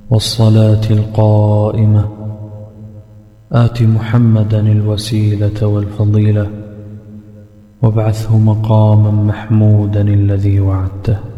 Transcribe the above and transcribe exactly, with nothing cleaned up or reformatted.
والصلاة القائمة آت محمدا الوسيلة والفضيلة وابعثه مقاما محمودا الذي وعدته.